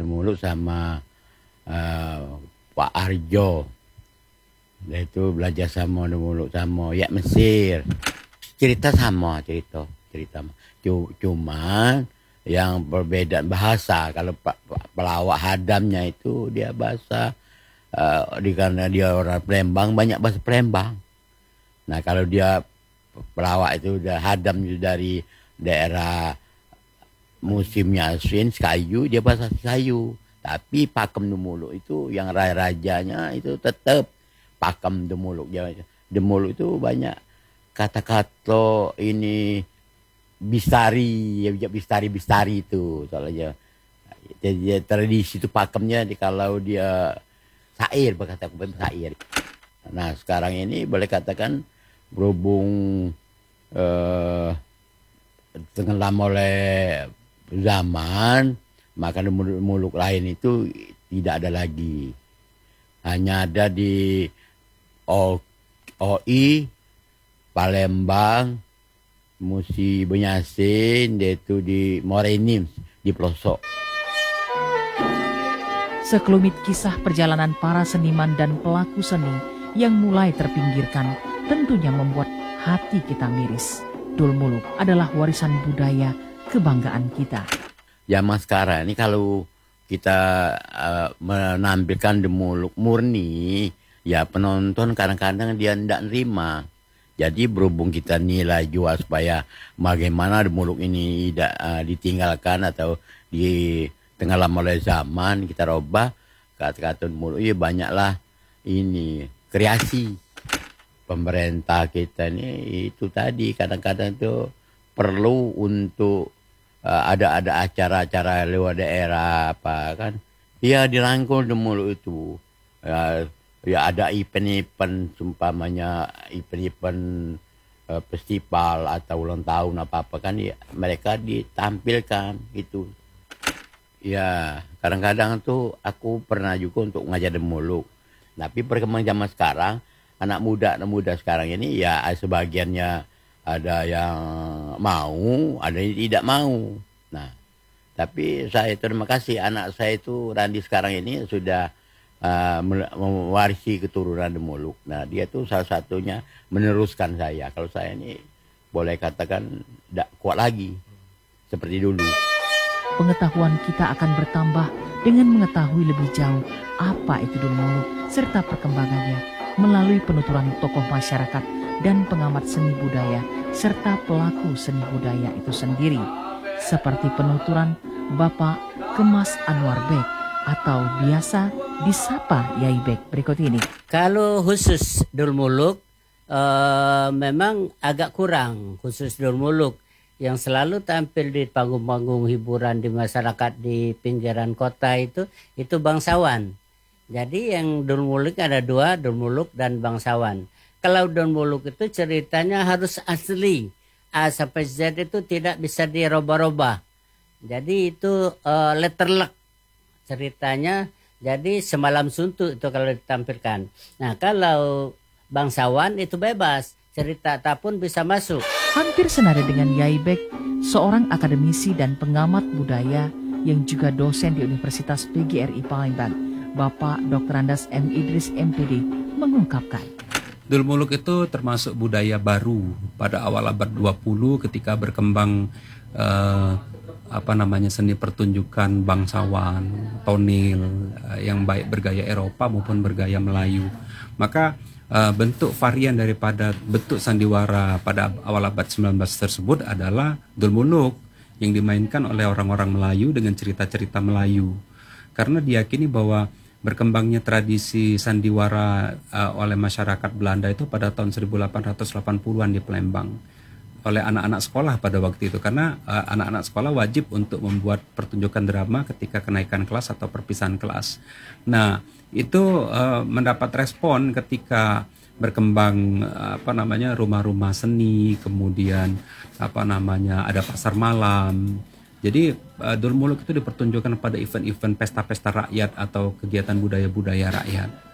Muluk sama Pak Arjo. Dia itu belajar sama Muluk sama ya Mesir. Cerita. Cuman yang perbedaan bahasa. Kalau pelawak hadamnya itu dia bahasa karena dia orang Palembang, banyak bahasa Palembang. Nah kalau dia pelawak itu udah hadam dari daerah musimnya Aswin, Sekayu, dia bahasa Sekayu. Tapi Pakem Demuluk itu yang rajanya itu tetap Pakem Demuluk. Demuluk itu banyak kata-kata ini bistari itu soalnya. Jadi tradisi itu Pakemnya kalau dia syair, berkata syair. Nah sekarang ini boleh katakan berhubung tenggelam oleh zaman, maka muluk lain itu tidak ada lagi. Hanya ada di OI, Palembang, Musi Benyasin, yaitu di Morenim, di pelosok. Sekelumit kisah perjalanan para seniman dan pelaku seni yang mulai terpinggirkan tentunya membuat hati kita miris. Dul Muluk adalah warisan budaya kebanggaan kita. Zaman sekarang ini kalau kita menampilkan Demuluk murni, ya penonton kadang-kadang dia tidak nerima. Jadi berhubung kita nilai jual supaya bagaimana Demuluk ini tidak ditinggalkan atau tenggelam oleh zaman, kita robah kata-kata Demuluk. Ya banyaklah ini kreasi. Pemerintah kita ini itu tadi kadang-kadang itu perlu untuk ada acara-acara luar daerah apa kan. Ya dirangkul Demuluk itu. Ya ada event-event sumpamanya event-event festival atau ulang tahun apa-apa kan ya mereka ditampilkan gitu. Ya kadang-kadang tuh aku pernah juga untuk ngajar Demuluk. Tapi perkembangan zaman sekarang anak muda sekarang ini ya sebagiannya ada yang mau, ada yang tidak mau. Nah, tapi saya terima kasih anak saya itu Randi sekarang ini sudah mewarisi keturunan Demuluk. Nah, dia tuh salah satunya meneruskan saya. Kalau saya ini boleh katakan tidak kuat lagi seperti dulu. Pengetahuan kita akan bertambah dengan mengetahui lebih jauh apa itu Dul Muluk serta perkembangannya melalui penuturan tokoh masyarakat dan pengamat seni budaya serta pelaku seni budaya itu sendiri. Seperti penuturan Bapak Kemas Anwar Bek atau biasa disapa Yai Bek berikut ini. Kalau khusus Dul Muluk memang agak kurang khusus Dul Muluk yang selalu tampil di panggung-panggung hiburan di masyarakat di pinggiran kota itu bangsawan. Jadi yang Dul Muluk ada dua, Dul Muluk dan bangsawan. Kalau Dul Muluk itu ceritanya harus asli. A sampai Z itu tidak bisa dirubah-rubah. Jadi itu letterlock ceritanya. Jadi semalam suntuk itu kalau ditampilkan. Nah kalau bangsawan itu bebas. Cerita apapun bisa masuk. Hampir senada dengan Yai Bek, seorang akademisi dan pengamat budaya yang juga dosen di Universitas PGRI Palembang. Bapak Dr. Andas M. Idris MPD mengungkapkan. Dul Muluk itu termasuk budaya baru pada awal abad 20 ketika berkembang seni pertunjukan bangsawan, tonil yang baik bergaya Eropa maupun bergaya Melayu. Maka bentuk varian daripada bentuk sandiwara pada awal abad 19 tersebut adalah Dul Muluk yang dimainkan oleh orang-orang Melayu dengan cerita-cerita Melayu. Karena diyakini bahwa berkembangnya tradisi sandiwara oleh masyarakat Belanda itu pada tahun 1880-an di Palembang oleh anak-anak sekolah pada waktu itu, karena anak-anak sekolah wajib untuk membuat pertunjukan drama ketika kenaikan kelas atau perpisahan kelas. Nah, itu mendapat respon ketika berkembang rumah-rumah seni, kemudian ada pasar malam. Jadi Dul Muluk itu dipertunjukkan pada event-event pesta-pesta rakyat atau kegiatan budaya-budaya rakyat.